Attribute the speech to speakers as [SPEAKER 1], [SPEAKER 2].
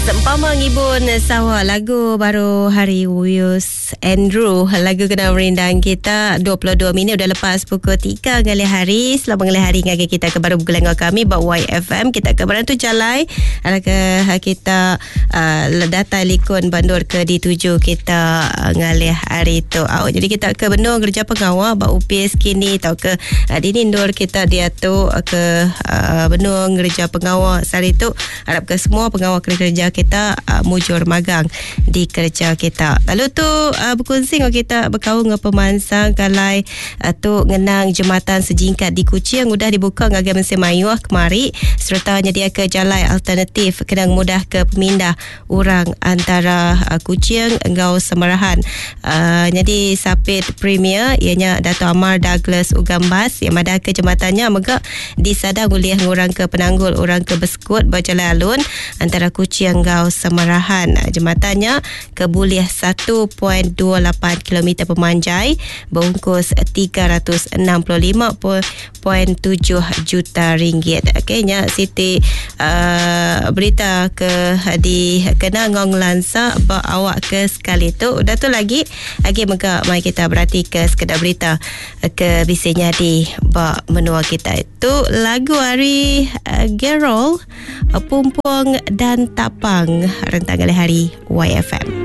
[SPEAKER 1] Sempama ngibun sawa lagu baru hari Wius Andrew, lagu kena merindang kita 22 minit dah lepas pukul 3 ngali hari. Selamat ngali hari ngagi kita ke baru bergelengah kami buat YFM kita ke Berantu Jalai alaka kita data likun bandur ke di 7 kita ngali hari tu. Jadi kita ke benung kerja pengawal bak upis kini tau ke dinindur kita dia tu ke benung kerja pengawal sari tu harap ke semua pengawal kerja kita mujur magang di kerja kita. Lalu tu berkongsi dengan kita berkawan dengan pemansang kalai tu ngenang jembatan sejingkat di Kuching mudah dibuka ngagai mesin mayuh kemari serta nyedia ke jalai alternatif kenang mudah ke pemindah orang antara Kuching engau Semerahan. Jadi sapit premier ianya Dato' Amar Douglas Ugambas yang madah ke jembatannya mega disadang oleh orang ke penanggul orang ke Beskut berjalan alun antara Kuching engau Semerahan. Jembatannya kebulih 1.28 km pemanjai berungkus 365.7 juta ringgit. Okeynya Siti berita ke di kena ngong lansa ba awak ke sekali tu. Dah tu lagi mega mai kita berarti ke sekedar berita ke bisanya di ba menua kita itu lagu hari Gerol Pumpung dan Tapang rentang hari YFM.